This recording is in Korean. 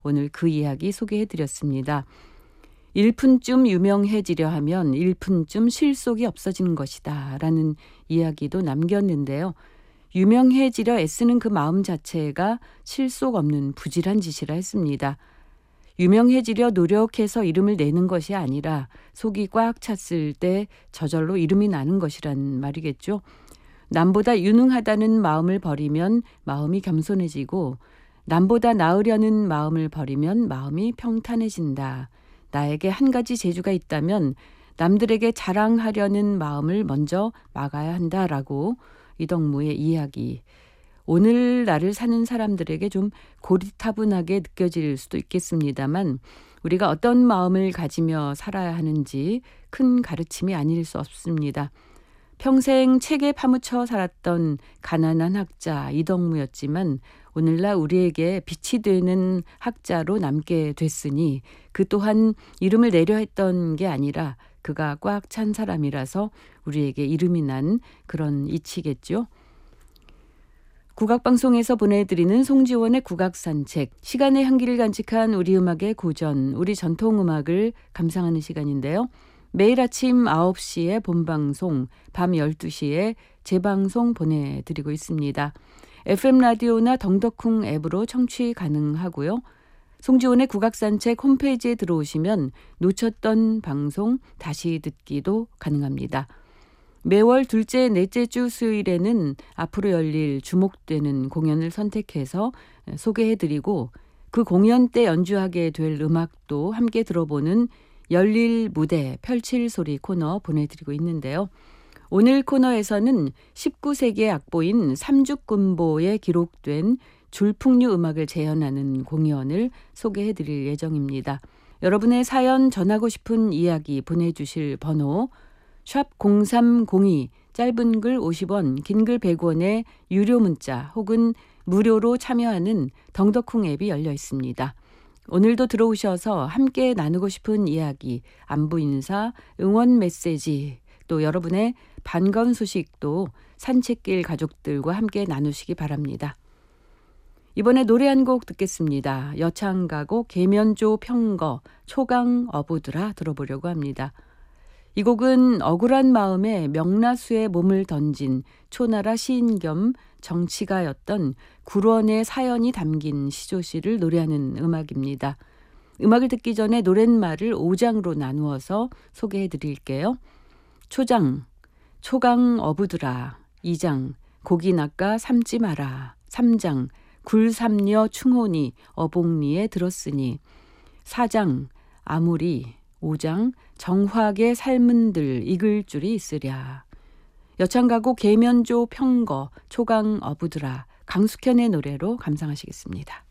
오늘 그 이야기 소개해드렸습니다. 일푼쯤 유명해지려 하면 일푼쯤 실속이 없어지는 것이다 라는 이야기도 남겼는데요. 유명해지려 애쓰는 그 마음 자체가 실속 없는 부질한 짓이라 했습니다. 유명해지려 노력해서 이름을 내는 것이 아니라 속이 꽉 찼을 때 저절로 이름이 나는 것이란 말이겠죠. 남보다 유능하다는 마음을 버리면 마음이 겸손해지고 남보다 나으려는 마음을 버리면 마음이 평탄해진다. 나에게 한 가지 재주가 있다면 남들에게 자랑하려는 마음을 먼저 막아야 한다라고 이덕무의 이야기. 오늘 날을 사는 사람들에게 좀 고리타분하게 느껴질 수도 있겠습니다만 우리가 어떤 마음을 가지며 살아야 하는지 큰 가르침이 아닐 수 없습니다. 평생 책에 파묻혀 살았던 가난한 학자 이덕무였지만 오늘날 우리에게 빛이 되는 학자로 남게 됐으니 그 또한 이름을 내려 했던 게 아니라 그가 꽉 찬 사람이라서 우리에게 이름이 난 그런 이치겠죠. 국악방송에서 보내드리는 송지원의 국악산책, 시간의 향기를 간직한 우리 음악의 고전, 우리 전통음악을 감상하는 시간인데요. 매일 아침 9시에 본방송, 밤 12시에 재방송 보내드리고 있습니다. FM 라디오나 덩덕쿵 앱으로 청취 가능하고요. 송지원의 국악산책 홈페이지에 들어오시면 놓쳤던 방송 다시 듣기도 가능합니다. 매월 둘째, 넷째 주 수요일에는 앞으로 열릴 주목되는 공연을 선택해서 소개해드리고 그 공연 때 연주하게 될 음악도 함께 들어보는 열릴 무대 펼칠 소리 코너 보내드리고 있는데요. 오늘 코너에서는 19세기의 악보인 삼죽군보에 기록된 줄풍류 음악을 재현하는 공연을 소개해드릴 예정입니다. 여러분의 사연 전하고 싶은 이야기 보내주실 번호 샵 0302 짧은 글 50원 긴 글 100원의 유료 문자 혹은 무료로 참여하는 덩덕쿵 앱이 열려 있습니다. 오늘도 들어오셔서 함께 나누고 싶은 이야기, 안부 인사, 응원 메시지, 또 여러분의 반가운 소식도 산책길 가족들과 함께 나누시기 바랍니다. 이번에 노래 한 곡 듣겠습니다. 여창가곡 계면조 평거 초강 어부들아 들어보려고 합니다. 이 곡은 억울한 마음에 명나수에 몸을 던진 초나라 시인 겸 정치가였던 굴원의 사연이 담긴 시조시를 노래하는 음악입니다. 음악을 듣기 전에 노랫말을 5장으로 나누어서 소개해 드릴게요. 초장, 초강 어부들아. 2장, 고기 낚아 삶지 마라. 3장, 굴 삼려 충혼이 어복리에 들었으니. 4장, 아무리. 5장, 정화하게 삶은들 익을 줄이 있으랴. 여창가곡 계면조 평거 초강 어부들아 강숙현의 노래로 감상하시겠습니다.